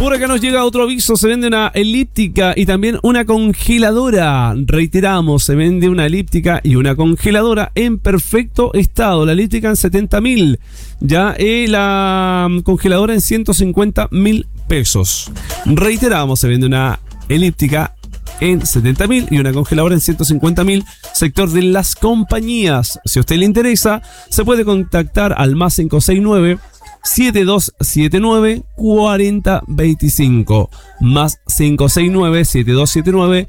Por acá nos llega otro aviso, se vende una elíptica y también una congeladora. Reiteramos, se vende una elíptica y una congeladora en perfecto estado. La elíptica en 70.000, ya la congeladora en 150.000 pesos. Reiteramos, se vende una elíptica en 70.000 y una congeladora en 150.000, sector de las compañías. Si a usted le interesa, se puede contactar al más 569 7279 4025, más 569 7279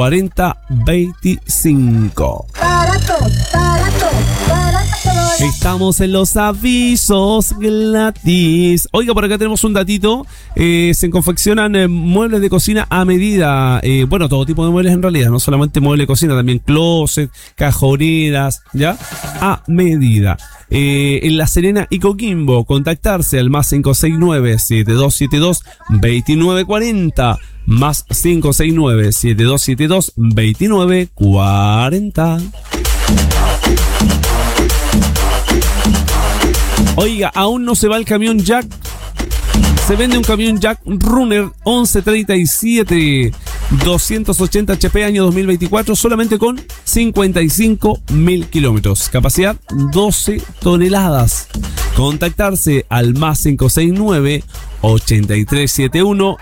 4025. Estamos en los avisos gratis. Oiga, por acá tenemos un datito. Se confeccionan muebles de cocina a medida. Bueno, todo tipo de muebles en realidad. No solamente muebles de cocina, también closet, cajoneras, ¿ya? A medida. En La Serena y Coquimbo, contactarse al más 569 7272 2940, más 569 7272 2940. Oiga, aún no se va el camión Jack. Se vende un camión Jack Runner 1137 280 HP año 2024, solamente con 55.000 kilómetros. Capacidad 12 toneladas. Contactarse al más 569 8371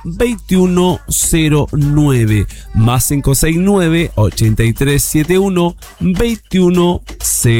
2109, más 569 8371 2109.